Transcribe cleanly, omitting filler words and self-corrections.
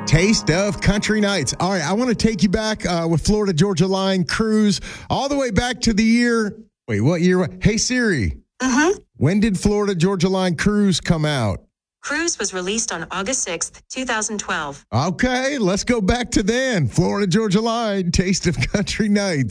Taste of Country Nights. All right, I want to take you back with Florida Georgia Line cruise all the way back to the year. Wait, what year? Hey, Siri. When did Florida Georgia Line cruise come out? Cruise was released on August 6th, 2012. Okay, let's go back to then. Florida Georgia Line, Taste of Country Nights.